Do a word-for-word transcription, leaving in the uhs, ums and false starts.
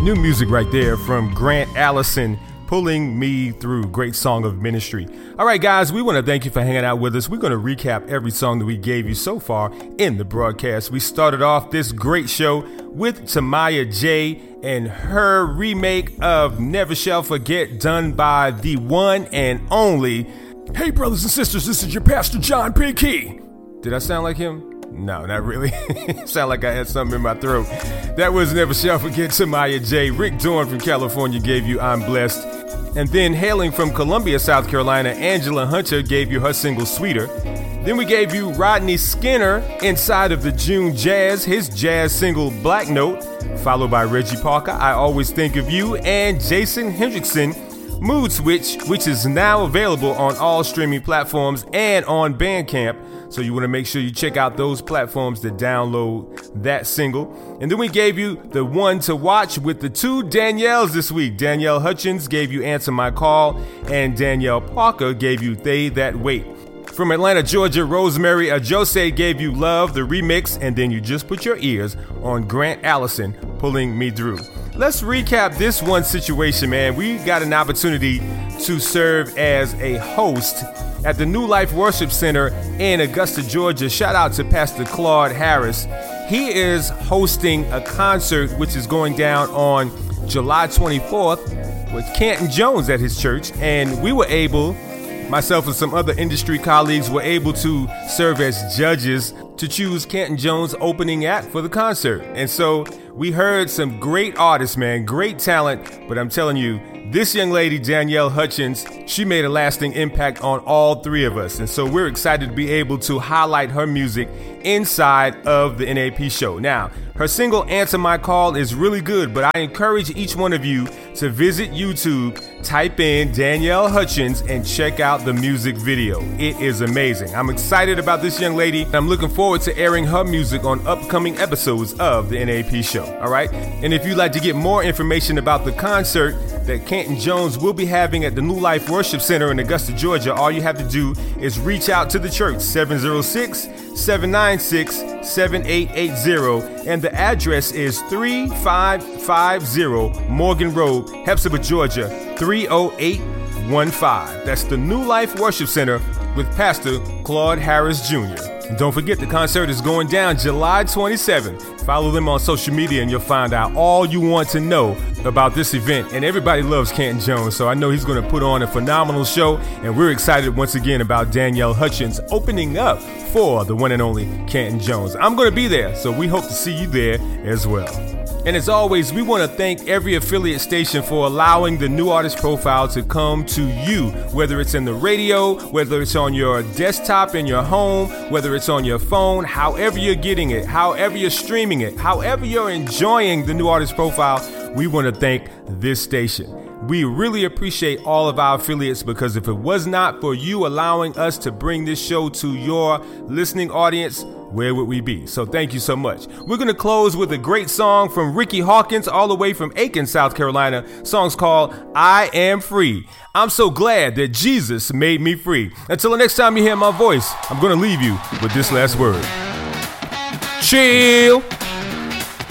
New music right there from Grant Allison, Pulling Me Through. Great song of ministry. All right, guys, we want to thank you for hanging out with us. We're going to recap every song that we gave you so far in the broadcast. We started off this great show with Tamaya J and her remake of Never Shall Forget, done by the one and only. Hey, brothers and sisters, this is your pastor, John P. Key. Did I sound like him? No, not really. Sound like I had something in my throat. That was Never Shall Forget, Tamaya J. Rick Dorn from California gave you I'm Blessed. And then hailing from Columbia, South Carolina, Angela Hunter gave you her single Sweeter. Then we gave you Rodney Skinner inside of the June Jazz, his jazz single Black Note, followed by Reggie Parker, I Always Think of You, and Jason Hendrickson, Mood Switch, which is now available on all streaming platforms and on Bandcamp. So you want to make sure you check out those platforms to download that single. And then we gave you the one to watch with the two Danielles this week. Danielle Hutchins gave you Answer My Call, and Danielle Parker gave you They That Wait. From Atlanta, Georgia, Rosemary Ajose gave you Love, the remix, and then you just put your ears on Grant Allison, Pulling Me Through. Let's recap this one situation, man. We got an opportunity to serve as a host at the New Life Worship Center in Augusta, Georgia. Shout out to Pastor Claude Harris. He is hosting a concert which is going down on July twenty-fourth with Canton Jones at his church, and we were able, myself and some other industry colleagues were able to serve as judges to choose Canton Jones' opening act for the concert. And so we heard some great artists, man, great talent, but I'm telling you, this young lady, Danielle Hutchins, she made a lasting impact on all three of us. And so we're excited to be able to highlight her music inside of the N A P show. Now, her single Answer My Call is really good, but I encourage each one of you to visit YouTube, type in Danielle Hutchins, and check out the music video. It is amazing. I'm excited about this young lady, and I'm looking forward to airing her music on upcoming episodes of the N A P show. All right? And if you'd like to get more information about the concert that Canton Jones will be having at the New Life Worship Center in Augusta, Georgia, all you have to do is reach out to the church, seven oh six, seven nine six, seven eight eight zero, and the address is three five five zero Morgan Road, Hepzibah, Georgia, three oh eight one five. That's the New Life Worship Center with Pastor Claude Harris Junior And don't forget, the concert is going down July twenty-seventh. Follow them on social media and you'll find out all you want to know about this event. And everybody loves Canton Jones, so I know he's going to put on a phenomenal show. And we're excited once again about Danielle Hutchins opening up for the one and only Canton Jones. I'm going to be there, so we hope to see you there as well. And as always, we want to thank every affiliate station for allowing the New Artist Profile to come to you, whether it's in the radio, whether it's on your desktop in your home, whether it's on your phone, however you're getting it, however you're streaming it, however you're enjoying the New Artist Profile, we want to thank this station. We really appreciate all of our affiliates, because if it was not for you allowing us to bring this show to your listening audience, where would we be? So thank you so much. We're going to close with a great song from Ricky Hawkins, all the way from Aiken, South Carolina. Song's called I Am Free. I'm so glad that Jesus made me free. Until the next time you hear my voice, I'm going to leave you with this last word. Chill.